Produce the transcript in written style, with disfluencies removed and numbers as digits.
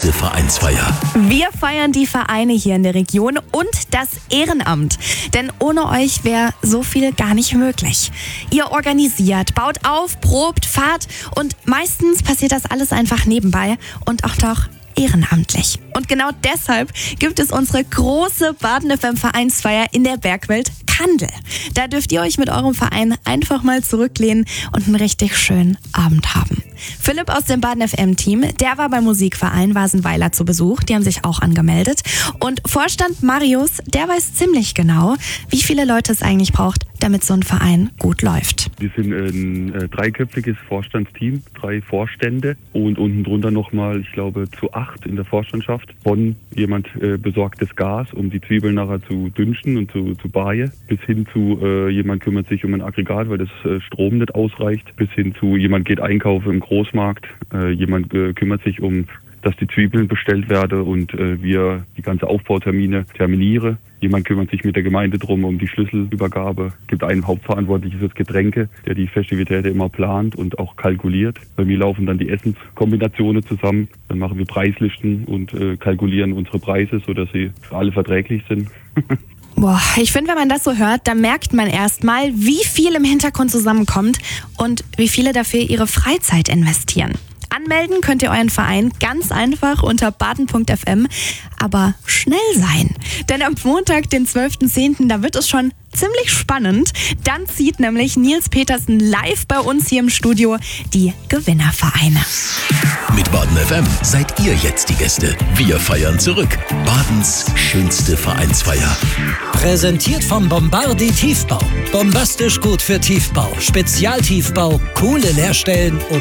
schönste Vereinsfeier. Wir feiern die Vereine hier in der Region und das Ehrenamt. Denn ohne euch wäre so viel gar nicht möglich. Ihr organisiert, baut auf, probt, fahrt und meistens passiert das alles einfach nebenbei und auch doch ehrenamtlich. Und genau deshalb gibt es unsere große Baden FM Vereinsfeier in der Bergwelt Kandel. Da dürft ihr euch mit eurem Verein einfach mal zurücklehnen und einen richtig schönen Abend haben. Philipp aus dem Baden FM Team, der war beim Musikverein Wasenweiler zu Besuch. Die haben sich auch angemeldet. Und Vorstand Marius, der weiß ziemlich genau, wie viele Leute es eigentlich braucht, damit so ein Verein gut läuft. Wir sind ein dreiköpfiges Vorstandsteam, 3 Vorstände und unten drunter nochmal, ich glaube, zu 8 in der Vorstandschaft. Von jemand besorgt das Gas, um die Zwiebeln nachher zu dünsten und zu baien, bis hin zu jemand kümmert sich um ein Aggregat, weil das Strom nicht ausreicht, bis hin zu jemand geht einkaufen im Großmarkt, jemand kümmert sich um, dass die Zwiebeln bestellt werden und wir die ganze Aufbautermine terminieren. Jemand kümmert sich mit der Gemeinde drum um die Schlüsselübergabe. Es gibt einen Hauptverantwortlichen fürs Getränke, der die Festivitäten immer plant und auch kalkuliert. Bei mir laufen dann die Essenskombinationen zusammen. Dann machen wir Preislisten und kalkulieren unsere Preise, sodass sie für alle verträglich sind. Boah, ich finde, wenn man das so hört, dann merkt man erstmal, wie viel im Hintergrund zusammenkommt und wie viele dafür ihre Freizeit investieren. Anmelden könnt ihr euren Verein ganz einfach unter baden.fm, aber schnell sein. Denn am Montag, den 12.10., da wird es schon ziemlich spannend. Dann zieht nämlich Nils Petersen live bei uns hier im Studio die Gewinnervereine. Mit Baden FM seid ihr jetzt die Gäste. Wir feiern zurück. Badens schönste Vereinsfeier. Präsentiert vom Bombardi Tiefbau. Bombastisch gut für Tiefbau. Spezialtiefbau, coole Leerstellen und